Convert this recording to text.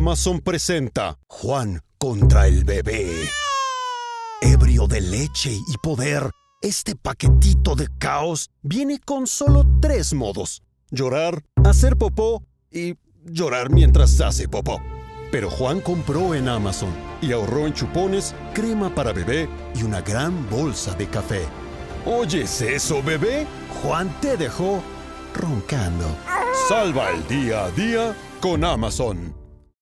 Amazon presenta Juan contra el bebé. Ebrio de leche y poder, este paquetito de caos viene con solo 3 modos: llorar, hacer popó y llorar mientras hace popó. Pero Juan compró en Amazon y ahorró en chupones, crema para bebé y una gran bolsa de café. ¿Oyes eso, bebé? Juan te dejó roncando. Salva el día a día con Amazon.